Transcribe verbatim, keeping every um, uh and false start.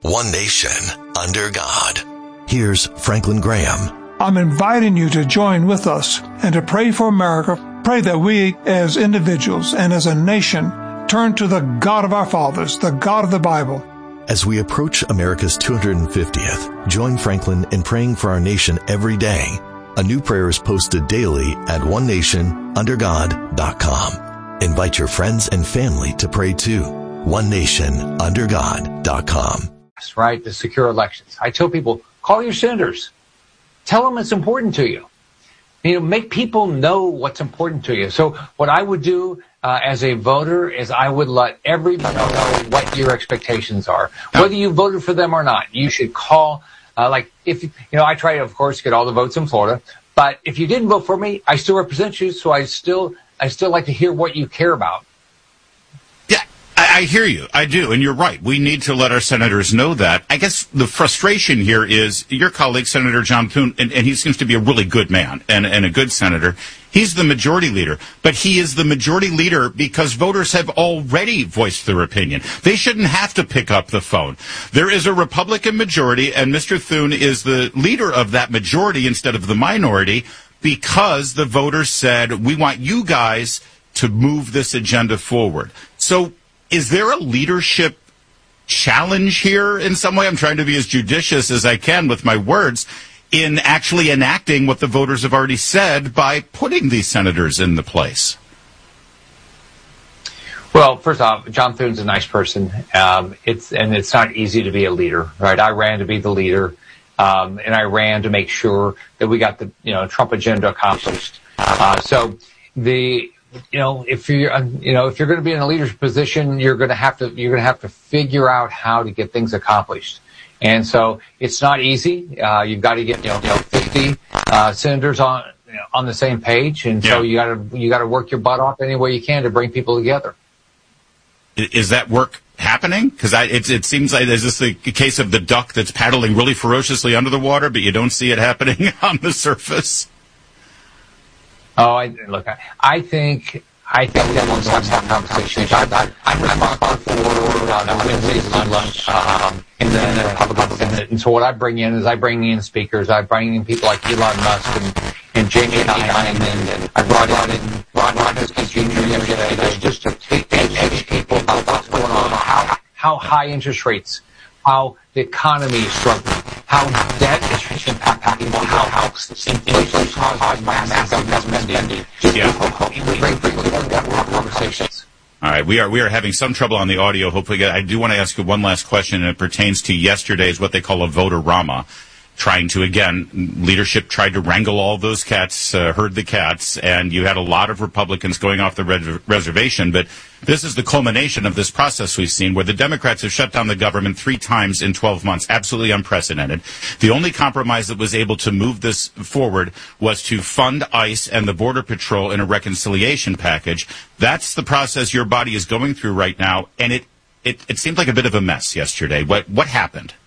one nation, under God. Here's Franklin Graham. I'm inviting you to join with us and to pray for America. Pray that we as individuals and as a nation turn to the God of our fathers, the God of the Bible. As we approach America's two hundred fiftieth, join Franklin in praying for our nation every day. A new prayer is posted daily at one nation under god dot com. Invite your friends and family to pray too. one nation under god dot com. That's right, the secure elections. I tell people, call your senators. Tell them it's important to you. You know, make people know what's important to you. So what I would do uh, as a voter is I would let everybody know what your expectations are. Whether you voted for them or not, you should call. Uh, like, if, you know, I try to, of course, get all the votes in Florida. But if you didn't vote for me, I still represent you. So I still, I still like to hear what you care about. Yeah, I, I hear you. I do. And you're right. We need to let our senators know that. I guess the frustration here is your colleague, Senator John Thune, and, and he seems to be a really good man and, and a good senator. He's the majority leader, but he is the majority leader because voters have already voiced their opinion. They shouldn't have to pick up the phone. There is a Republican majority, and Mister Thune is the leader of that majority instead of the minority because the voters said, we want you guys to move this agenda forward. So is there a leadership challenge here in some way? I'm trying to be as judicious as I can with my words in actually enacting what the voters have already said by putting these senators in the place. Well, first off, John Thune's a nice person. Um, it's and it's not easy to be a leader, right? I ran to be the leader, um, and I ran to make sure that we got the you know Trump agenda accomplished. Uh, so the you know if you're you know if you're going to be in a leadership position, you're going to have to you're going to have to figure out how to get things accomplished. And so it's not easy. Uh, you've got to get, you know, you know fifty uh, senators on you know, on the same page, and yeah. so you got to you got to work your butt off any way you can to bring people together. Is that work happening? Because it it seems like is this the case of the duck that's paddling really ferociously under the water, but you don't see it happening on the surface? Oh, I, look, I, I think. I think that we'll have that conversation. I, I'm responsible for uh, Wednesday's lunch, um, and then the Republicans. And so what I bring in is I bring in speakers. I bring in people like Elon Musk and, and Jamie Dimon, and, and I brought in Ron Robertson Junior yesterday just to educate people about what's going on, how how high interest rates, how the economy is struggling, how debt is impacting people, how how inflation is caused by massive government spending. Yeah. Conversations. All right, we are we are having some trouble on the audio. Hopefully, I do want to ask you one last question, and it pertains to yesterday's what they call a voter-rama, trying to, again, leadership tried to wrangle all those cats, uh, herd the cats, and you had a lot of Republicans going off the res- reservation, but this is the culmination of this process we've seen where the Democrats have shut down the government three times in twelve months, absolutely unprecedented. The only compromise that was able to move this forward was to fund ICE and the Border Patrol in a reconciliation package. That's the process your body is going through right now, and it, it, it seemed like a bit of a mess yesterday. What, what happened?